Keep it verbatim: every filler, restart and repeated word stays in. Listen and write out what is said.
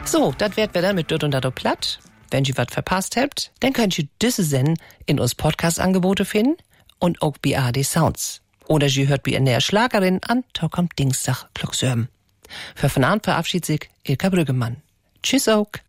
So, das wird wir dann mit Dut und Dado platt. Wenn ihr was verpasst habt, dann könnt ihr diese Sendung in uns Podcast-Angebote finden und auch bei A R D Sounds. Oder ihr hört bei in der Schlagerin an, da kommt Dienstag Glocksörben. Für von Abend verabschiedet sich Ilka Brüggemann. Tschüss auch.